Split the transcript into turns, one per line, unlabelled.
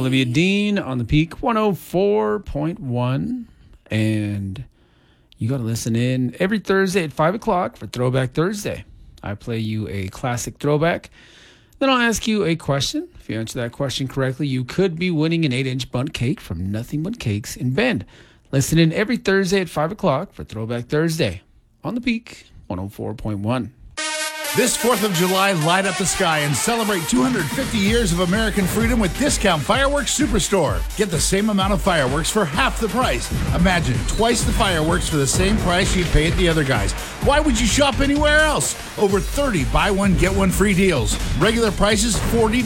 Olivia Dean on the Peak 104.1. And you got to listen in every Thursday at 5 o'clock for Throwback Thursday. I play you a classic throwback. Then I'll ask you a question. If you answer that question correctly, you could be winning an 8-inch bundt cake from Nothing But Cakes in Bend. Listen in every Thursday at 5 o'clock for Throwback Thursday on the Peak 104.1.
This 4th of July, light up the sky and celebrate 250 years of American freedom with Discount Fireworks Superstore. Get the same amount of fireworks for half the price. Imagine twice the fireworks for the same price you'd pay at the other guys. Why would you shop anywhere else? Over 30 buy one, get one free deals. Regular prices $40